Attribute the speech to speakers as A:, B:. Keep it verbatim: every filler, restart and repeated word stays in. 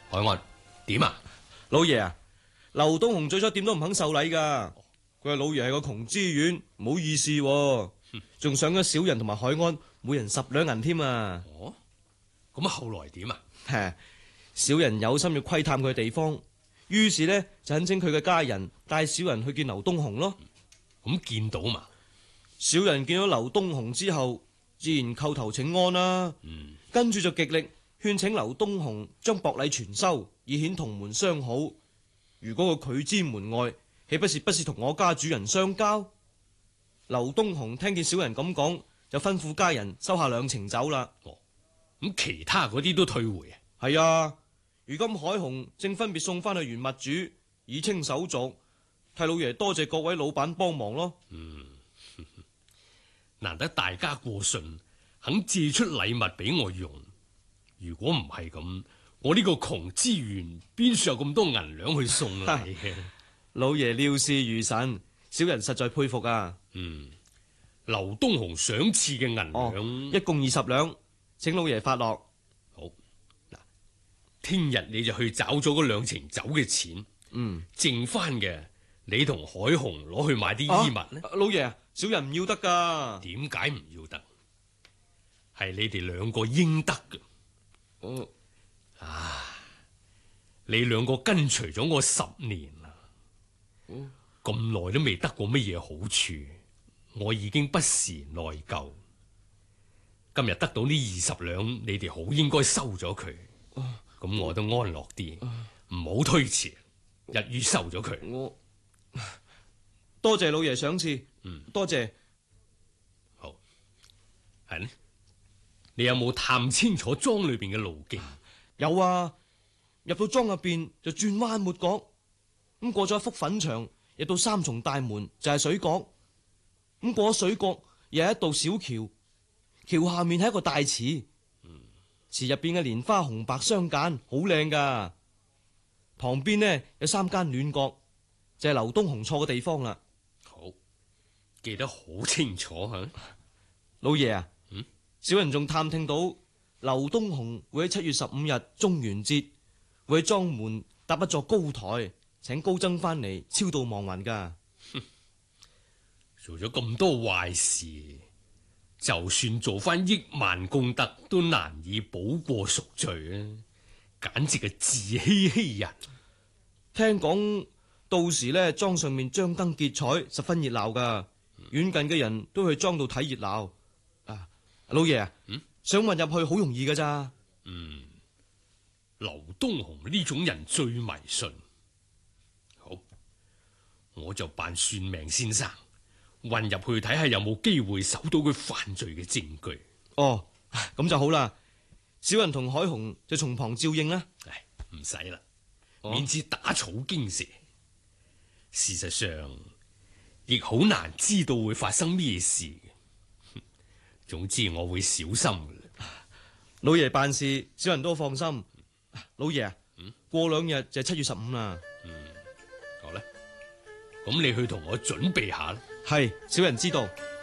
A: 海安，點啊？
B: 老爺啊，劉東雄最初點都唔肯受禮噶，佢話老爺係個窮知縣，唔好意思喎，仲賞咗小人同埋海安每人十兩銀添啊！
A: 哦，咁後來點啊？
B: 小人有心要窺探佢嘅地方，於是呢，就懇請佢嘅家人帶小人去見劉東雄咯。
A: 咁見到嘛？
B: 小人見到劉東雄之後，自然叩頭請安啦。
A: 嗯，
B: 跟住就極力勸請劉東雄將薄禮全收，以顯同門相好。如果佢拒之門外，豈不是不是同我家主人相交？劉東雄聽見小人咁講，就吩咐家人收下兩程走啦。
A: 哦，咁其他嗰啲都退回啊？
B: 係啊，如今海虹正分別送翻去原物主，以清手續。替老爺多謝各位老闆幫忙咯。
A: 嗯，難得大家過信，肯借出禮物俾我用。如果唔係咁，我呢個窮資源邊處有咁多銀兩去送禮嘅？
B: 老爺料事如神，小人實在佩服啊。
A: 嗯，劉東雄賞賜嘅銀兩，
B: 哦，一共二十兩，請老爺發落。
A: 好，嗱，聽日你就去找咗嗰兩程酒嘅錢，
B: 嗯，
A: 剩翻嘅你同海虹攞去買啲衣物咧。
B: 啊，老爺，小人唔要得噶。
A: 點解唔要得？係你哋兩個應得嘅。
B: 哦，
A: 啊，你兩個跟隨咗我十年啦，咁耐都未得過乜嘢好處，我已經不時內疚。今日得到呢二十兩，你哋好應該收咗佢，咁我都安樂啲，唔好推遲，一於收咗佢。
B: 我多謝老爺賞賜，
A: 嗯，
B: 多謝。
A: 好，係呢？你有冇探清楚莊裏邊嘅路徑？
B: 有啊，入到莊入邊就轉彎抹角，咁過咗一幅粉牆，入到三重大門就係水角，咁過咗水角又係一道小橋，橋下面係一個大池，池入邊嘅蓮花紅白相間，好靚噶。旁邊呢有三間暖閣，就係劉東雄坐嘅地方啦。
A: 好，記得好清楚吓。
B: 老爺啊，
A: 嗯，
B: 小人仲探聽到劉東雄會喺七月十五日中元節會喺莊門搭一座高台，請高僧翻嚟超度亡魂噶。
A: 做咗咁多壞事，就算做翻億萬功德，都難以補過贖罪啊！簡直係自欺欺人。
B: 聽講到時呢，莊上面張燈結彩，十分熱鬧噶。遠近嘅人都去莊度睇熱鬧。啊，老爺啊，
A: 嗯，
B: 想混入去好容易噶咋？
A: 嗯，劉東雄呢種人最迷信。好，我就扮算命先生，混入去睇下有冇機會搜到佢犯罪嘅證據。
B: 哦，咁就好啦。小人同海虹就從旁照應啦。
A: 唉，唔使啦，
B: 哦，
A: 免至打草驚蛇。事實上，亦好難知道會發生咩事。總之，我會小心嘅。
B: 老爺辦事，小人都放心。老爺啊，
A: 嗯，
B: 過兩日就係七月十五啦。
A: 嗯，好啦，咁你去同我準備下啦。
B: 係，小人知道。